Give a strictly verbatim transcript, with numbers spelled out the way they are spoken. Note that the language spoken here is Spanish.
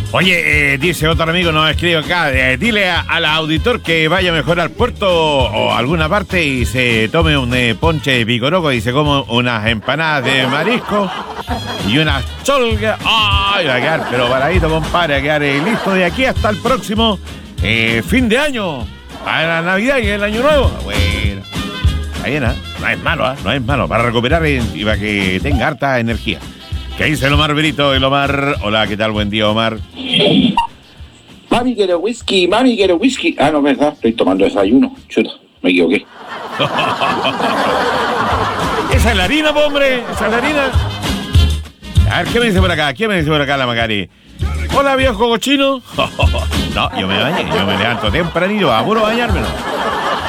Oye, eh, dice otro amigo, nos escribe acá, eh, dile a- al auditor que vaya mejor al puerto o a alguna parte y se tome un eh, ponche de picoroco y se come unas empanadas de marisco y unas cholgas. ¡Ay! Va a quedar, pero paradito, compadre, va a quedar eh, listo de aquí hasta el próximo eh, fin de año, a la Navidad y el Año Nuevo. Bueno, está bien, ¿eh? No es malo, ¿eh? No es malo, para recuperar y, y para que tenga harta energía. ¿Qué dice el Omar Brito? El Omar. Hola, ¿qué tal? Buen día, Omar. Mami, quiero whisky, mami, quiero whisky. Ah, no, verdad, estoy tomando desayuno. Chuta, me equivoqué. Esa es la harina, po, hombre. Esa es la harina. A ver, ¿qué me dice por acá? ¿Qué me dice por acá la Macari? Hola, viejo cochino. No, yo me bañé, yo me levanto tempranito, a puro bañármelo.